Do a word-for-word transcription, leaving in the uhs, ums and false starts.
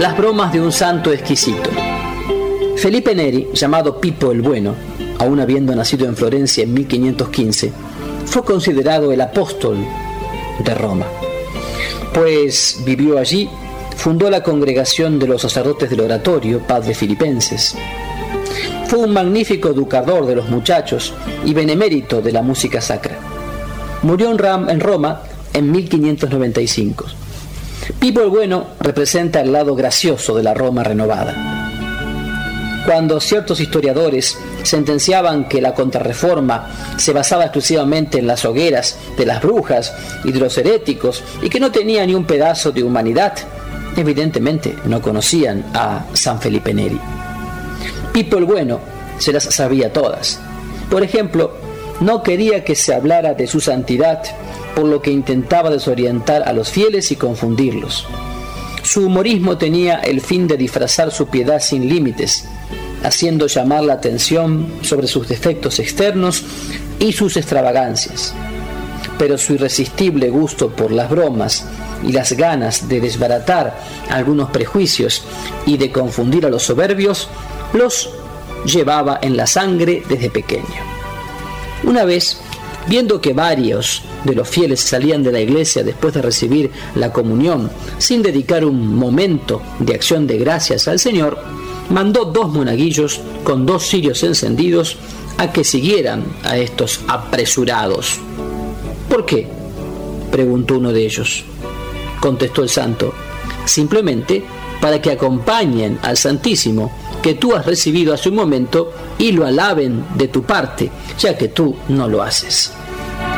Las bromas de un santo exquisito. Felipe Neri, llamado Pipo el Bueno, aún habiendo nacido en Florencia en mil quinientos quince, fue considerado el apóstol de Roma, pues vivió allí, fundó la congregación de los sacerdotes del oratorio, Padre Filipenses. Fue un magnífico educador de los muchachos y benemérito de la música sacra. Murió en, Ram, en Roma en mil quinientos noventa y cinco. Pipo el Bueno representa el lado gracioso de la Roma renovada. Cuando ciertos historiadores sentenciaban que la Contrarreforma se basaba exclusivamente en las hogueras de las brujas y de los heréticos y que no tenía ni un pedazo de humanidad, evidentemente no conocían a San Felipe Neri. Pipo el Bueno se las sabía todas. Por ejemplo, no quería que se hablara de su santidad, por lo que intentaba desorientar a los fieles y confundirlos. Su humorismo tenía el fin de disfrazar su piedad sin límites, haciendo llamar la atención sobre sus defectos externos y sus extravagancias. Pero su irresistible gusto por las bromas y las ganas de desbaratar algunos prejuicios y de confundir a los soberbios, los llevaba en la sangre desde pequeño. Una vez, viendo que varios de los fieles salían de la iglesia después de recibir la comunión sin dedicar un momento de acción de gracias al Señor, mandó dos monaguillos con dos cirios encendidos a que siguieran a estos apresurados. ¿Por qué?, preguntó uno de ellos. Contestó el santo: simplemente para que acompañen al Santísimo que tú has recibido hace un momento y lo alaben de tu parte, ya que tú no lo haces.